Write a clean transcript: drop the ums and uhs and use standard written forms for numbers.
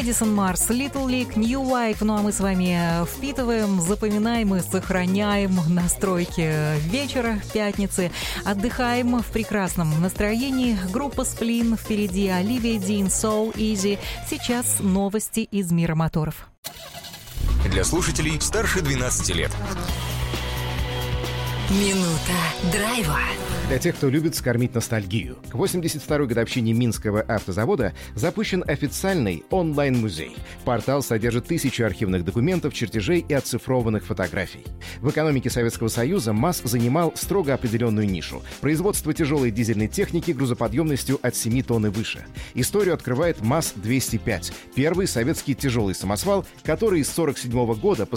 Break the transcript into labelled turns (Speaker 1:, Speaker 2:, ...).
Speaker 1: Мэдисон Марс, Little League, New Wave. Ну а мы с вами впитываем, запоминаем и сохраняем настройки вечера пятницы. Отдыхаем в прекрасном настроении. Группа Сплин впереди, Оливия Дин, So Easy. Сейчас новости из мира моторов.
Speaker 2: Для слушателей старше 12 лет.
Speaker 3: Минута драйва.
Speaker 4: Для тех, кто любит скормить ностальгию. К 82-й годовщине Минского автозавода запущен официальный онлайн-музей. Портал содержит тысячи архивных документов, чертежей и оцифрованных фотографий. В экономике Советского Союза МАЗ занимал строго определенную нишу – производство тяжелой дизельной техники грузоподъемностью от 7 тонн и выше. Историю открывает МАЗ-205 – первый советский тяжелый самосвал, который с 1947 года